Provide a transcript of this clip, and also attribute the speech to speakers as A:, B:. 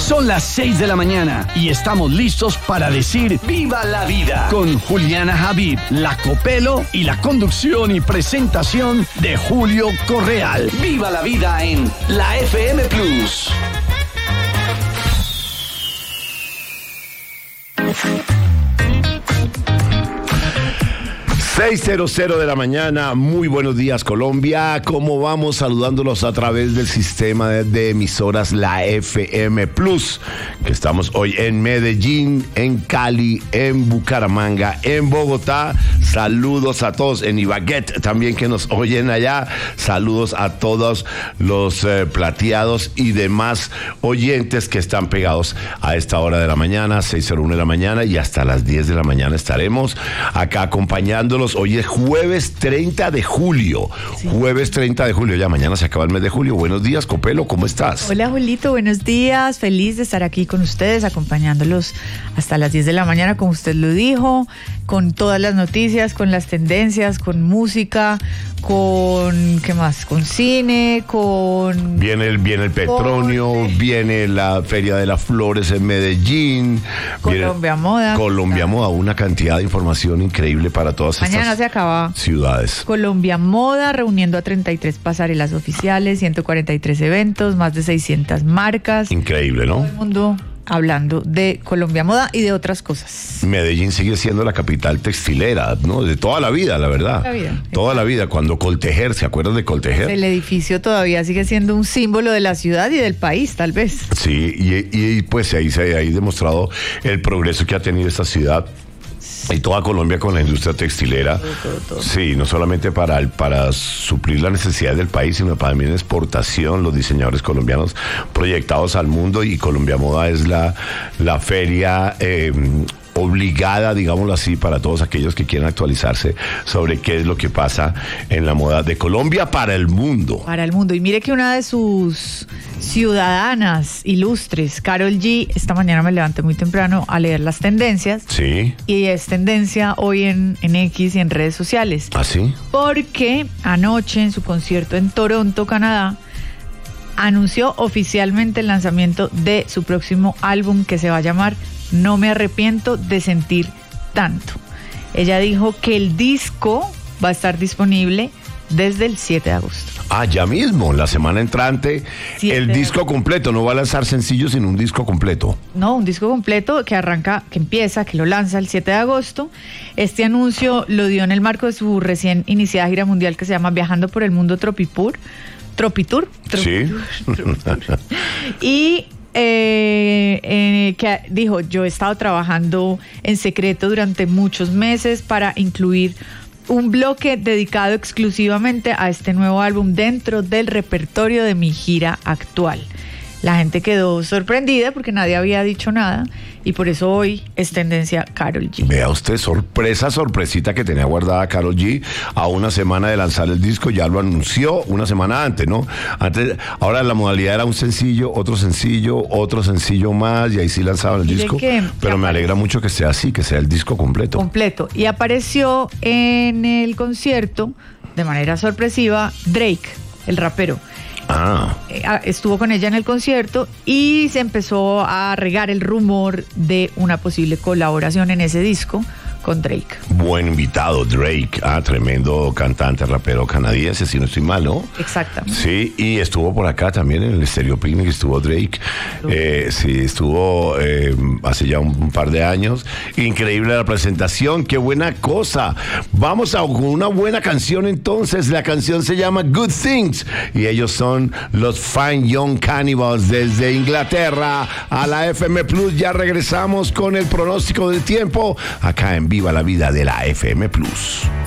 A: Son las 6 de la mañana y estamos listos para decir ¡Viva la vida! Con Juliana Javid, La Copelo y la conducción y presentación de Julio Correal. ¡Viva la vida en la FM Plus!
B: 6:00 de la mañana, muy buenos días Colombia, ¿cómo vamos? Saludándolos a través del sistema de emisoras La FM Plus, que estamos hoy en Medellín, en Cali, en Bucaramanga, en Bogotá. Saludos a todos en Ibagué también que nos oyen allá. Saludos a todos los plateados y demás oyentes que están pegados a esta hora de la mañana, 6:01 de la mañana, y hasta las 10 de la mañana estaremos acá acompañándolos. Hoy es jueves 30 de julio. Sí. Jueves 30 de julio. Ya mañana se acaba el mes de julio. Buenos días, Copelo, ¿cómo estás?
C: Hola, Julito, buenos días. Feliz de estar aquí con ustedes, acompañándolos hasta las 10 de la mañana, como usted lo dijo, con todas las noticias, con las tendencias, con música, con, ¿qué más? Con cine, con...
B: Viene el Petronio, viene la Feria de las Flores en Medellín.
C: Colombia Moda.
B: Colombia Moda, una cantidad de información increíble para todas
C: Mañana se acaba
B: ciudades.
C: Colombia Moda, reuniendo a 33 pasarelas oficiales, 143 eventos, más de 600 marcas.
B: Increíble, ¿no?
C: Todo el mundo hablando de Colombia Moda y de otras cosas.
B: Medellín sigue siendo la capital textilera, ¿no? De toda la vida, la verdad. Toda la vida. Cuando Coltejer, ¿se acuerdan de Coltejer?
C: El edificio todavía sigue siendo un símbolo de la ciudad y del país, tal vez.
B: Sí, y pues ahí se ha demostrado el progreso que ha tenido esta ciudad. Y toda Colombia con la industria textilera. Todo. Sí, no solamente para suplir las necesidades del país, sino también exportación, los diseñadores colombianos proyectados al mundo, y Colombia Moda es la feria obligada, digámoslo así, para todos aquellos que quieren actualizarse sobre qué es lo que pasa en la moda de Colombia para el mundo.
C: Para el mundo. Y mire que una de sus ciudadanas ilustres, Karol G, esta mañana me levanté muy temprano a leer las tendencias.
B: Sí.
C: Y es tendencia hoy en X y en redes sociales.
B: ¿Ah, sí?
C: Porque anoche en su concierto en Toronto, Canadá, anunció oficialmente el lanzamiento de su próximo álbum, que se va a llamar No me arrepiento de sentir tanto. Ella dijo que el disco va a estar disponible desde el 7 de agosto.
B: Ah, ya mismo, la semana entrante, el disco completo. No va a lanzar sencillos, sino un disco completo.
C: No, un disco completo que lo lanza el 7 de agosto. Este anuncio lo dio en el marco de su recién iniciada gira mundial que se llama Viajando por el Mundo Tropitour.
B: Sí.
C: Y que dijo, yo he estado trabajando en secreto durante muchos meses para incluir un bloque dedicado exclusivamente a este nuevo álbum dentro del repertorio de mi gira actual. La gente quedó sorprendida porque nadie había dicho nada, y por eso hoy es tendencia Karol G.
B: Vea usted, sorpresita que tenía guardada Karol G a una semana de lanzar el disco. Ya lo anunció una semana antes, ¿no? Ahora la modalidad era un sencillo, otro sencillo más, y ahí sí lanzaban el disco. Pero me alegra mucho que sea así, que sea el disco completo.
C: Y apareció en el concierto de manera sorpresiva Drake, el rapero. Estuvo con ella en el concierto y se empezó a regar el rumor de una posible colaboración en ese disco con Drake.
B: Buen invitado, Drake, tremendo cantante, rapero canadiense, si no estoy mal, ¿no?
C: Exactamente.
B: Sí, y estuvo por acá también en el Estéreo Picnic, estuvo Drake. Sí, estuvo hace ya un par de años. Increíble la presentación, qué buena cosa. Vamos con una buena canción entonces. La canción se llama Good Things y ellos son los Fine Young Cannibals desde Inglaterra a la FM Plus. Ya regresamos con el pronóstico del tiempo acá en Viva la Vida de la FM Plus.